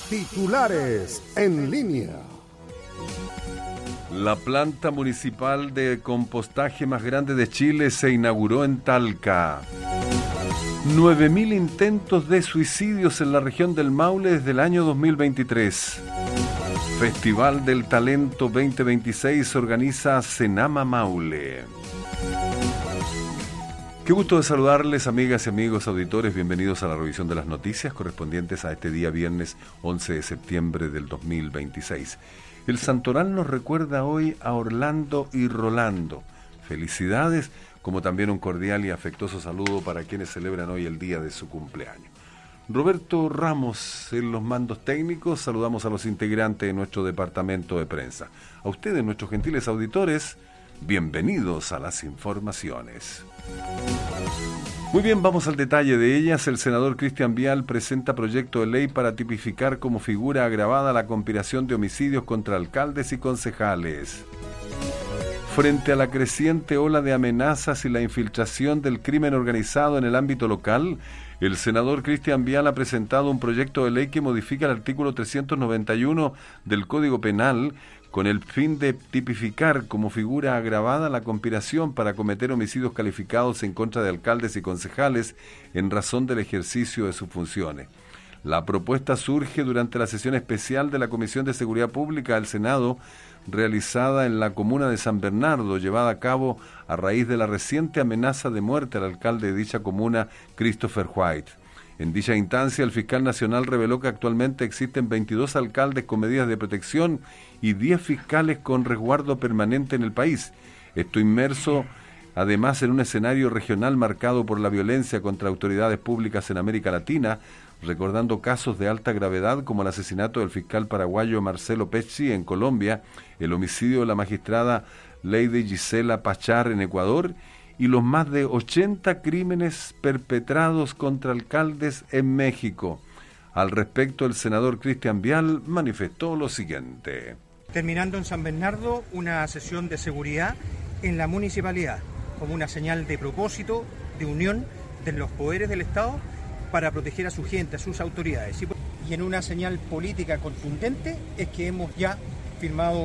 Titulares en línea. La planta municipal de compostaje más grande de Chile se inauguró en Talca. 9.000 intentos de suicidios en la región del Maule desde el año 2023. Festival del Talento 2026 organiza Senama Maule. Qué gusto de saludarles, amigas y amigos auditores. Bienvenidos a la revisión de las noticias correspondientes a este día viernes 11 de septiembre del 2026. El santoral nos recuerda hoy a Orlando y Rolando. Felicidades, como también un cordial y afectuoso saludo para quienes celebran hoy el día de su cumpleaños. Roberto Ramos en los mandos técnicos. Saludamos a los integrantes de nuestro departamento de prensa. A ustedes, nuestros gentiles auditores, bienvenidos a las informaciones. Muy bien, vamos al detalle de ellas. El senador Cristian Vial presenta proyecto de ley para tipificar como figura agravada la conspiración de homicidios contra alcaldes y concejales. Frente a la creciente ola de amenazas y la infiltración del crimen organizado en el ámbito local, el senador Cristian Vial ha presentado un proyecto de ley que modifica el artículo 391 del Código Penal con el fin de tipificar como figura agravada la conspiración para cometer homicidios calificados en contra de alcaldes y concejales en razón del ejercicio de sus funciones. La propuesta surge durante la sesión especial de la Comisión de Seguridad Pública del Senado, realizada en la comuna de San Bernardo, llevada a cabo a raíz de la reciente amenaza de muerte al alcalde de dicha comuna, Christopher White. En dicha instancia, el fiscal nacional reveló que actualmente existen 22 alcaldes con medidas de protección y 10 fiscales con resguardo permanente en el país. Esto inmerso, además, en un escenario regional marcado por la violencia contra autoridades públicas en América Latina, recordando casos de alta gravedad como el asesinato del fiscal paraguayo Marcelo Pecci en Colombia, el homicidio de la magistrada Lady Gisela Pachar en Ecuador y los más de 80 crímenes perpetrados contra alcaldes en México. Al respecto, el senador Cristian Vial manifestó lo siguiente. Terminando en San Bernardo una sesión de seguridad en la municipalidad, como una señal de propósito, de unión de los poderes del Estado para proteger a su gente, a sus autoridades. Y en una señal política contundente es que hemos ya firmado